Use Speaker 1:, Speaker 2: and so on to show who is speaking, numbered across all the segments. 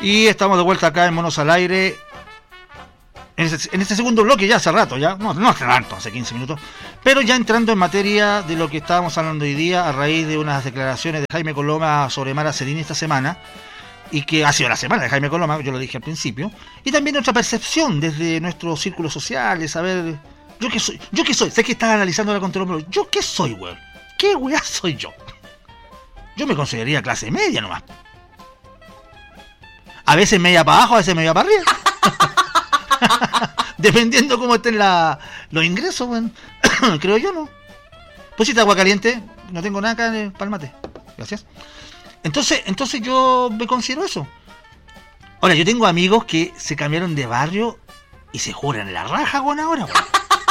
Speaker 1: Y estamos de vuelta acá en Monos al Aire. En este segundo bloque, ya hace rato, ya no hace tanto, hace 15 minutos. Pero ya entrando en materia de lo que estábamos hablando hoy día, a raíz de unas declaraciones de Jaime Coloma sobre Mara Sedini esta semana. Y que ha sido la semana de Jaime Coloma, yo lo dije al principio. Y también nuestra percepción desde nuestros círculos sociales, saber... ¿Yo qué soy? Sé que estás analizando la control, pero ¿yo qué soy, weón? ¿Qué weá soy yo? Yo me consideraría clase media nomás. A veces media para abajo, a veces media para arriba. Dependiendo cómo estén los ingresos, weón. Creo yo, ¿no? Pusiste agua caliente, no tengo nada acá para el mate. Gracias. Entonces yo me considero eso. Ahora, yo tengo amigos que se cambiaron de barrio y se juran la raja, weón, ahora, weón.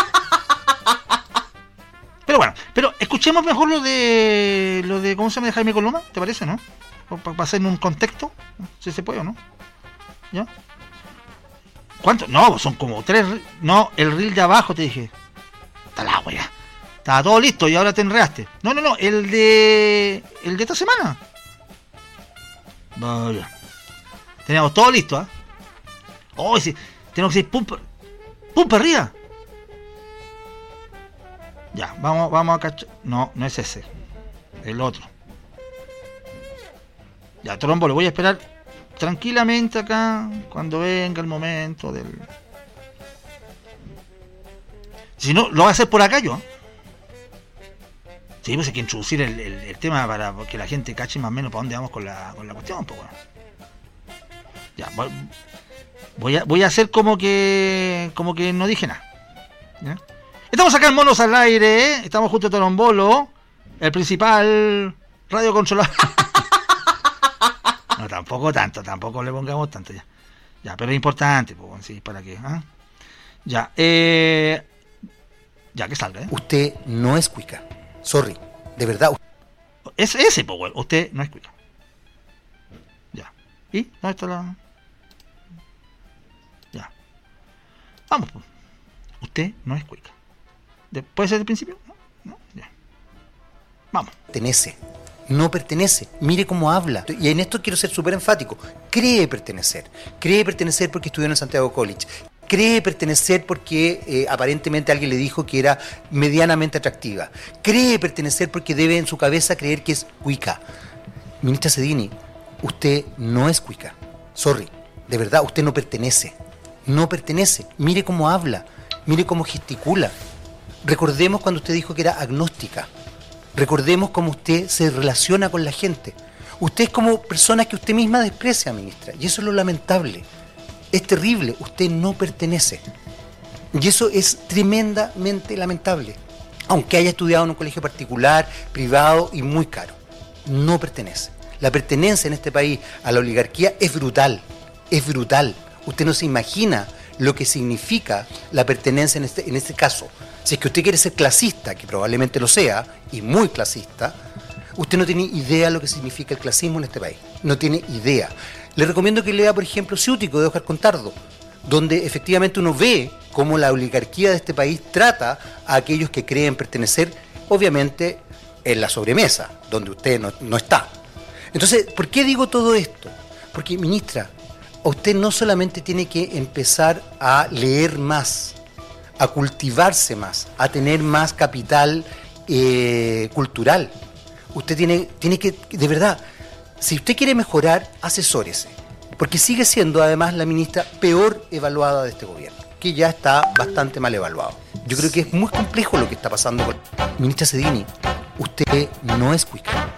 Speaker 1: Pero bueno, escuchemos mejor lo de ¿cómo se llama? De Jaime Coloma, ¿te parece, no? Para hacerme un contexto, si se puede o no. ¿Ya? ¿Cuánto? No, son como 3. No, el reel de abajo te dije. Está la wea. Estaba todo listo y ahora te enredaste. No, el de esta semana. Vaya. Teníamos todo listo, ¿ah? Oh, sí. Tenemos que decir pum para arriba. Ya, vamos a cachar. No es ese. El otro. Ya, Trombo, lo voy a esperar tranquilamente acá cuando venga el momento del... Si no, lo voy a hacer por acá yo. Sí, pues hay que introducir el tema para que la gente cache más o menos para dónde vamos con la cuestión, pues bueno. Ya, voy a hacer como que no dije nada. ¿Ya? Estamos acá en Monos al Aire, ¿eh? Estamos junto a Torombolo, el principal radio controlador. No, tampoco le pongamos tanto ya. Ya, pero es importante, pues bueno, sí, para qué, ¿ah? Ya, ya que salga, ¿eh?
Speaker 2: Usted no es cuica. Sorry, de verdad.
Speaker 1: Es ese, pues bueno, usted no es cuica. Ya. ¿Y? ¿Dónde está la...? Ya. Vamos, pues. Usted no es cuica. ¿Puede ser el principio? No, ya. Vamos.
Speaker 2: No pertenece. Mire cómo habla. Y en esto quiero ser súper enfático. Cree pertenecer porque estudió en el Santiago College. Cree pertenecer porque aparentemente alguien le dijo que era medianamente atractiva. Cree pertenecer porque debe en su cabeza creer que es cuica. Ministra Sedini, usted no es cuica. Sorry, de verdad, usted no pertenece. No pertenece. Mire cómo habla. Mire cómo gesticula. Recordemos cuando usted dijo que era agnóstica. Recordemos cómo usted se relaciona con la gente. Usted es como persona que usted misma desprecia, ministra. Y eso es lo lamentable. Es terrible. Usted no pertenece. Y eso es tremendamente lamentable. Aunque haya estudiado en un colegio particular, privado y muy caro. No pertenece. La pertenencia en este país a la oligarquía es brutal. Es brutal. Usted no se imagina lo que significa la pertenencia en este caso. Si es que usted quiere ser clasista, que probablemente lo sea, y muy clasista, usted no tiene idea de lo que significa el clasismo en este país. No tiene idea. Le recomiendo que lea, por ejemplo, Ciútico de Óscar Contardo, donde efectivamente uno ve cómo la oligarquía de este país trata a aquellos que creen pertenecer, obviamente, en la sobremesa, donde usted no está. Entonces, ¿por qué digo todo esto? Porque, ministra, usted no solamente tiene que empezar a leer más, a cultivarse más, a tener más capital cultural. Usted tiene que, de verdad, si usted quiere mejorar, asesórese. Porque sigue siendo, además, la ministra peor evaluada de este gobierno, que ya está bastante mal evaluado. Yo creo que es muy complejo lo que está pasando con... Ministra Sedini, usted no es cuica.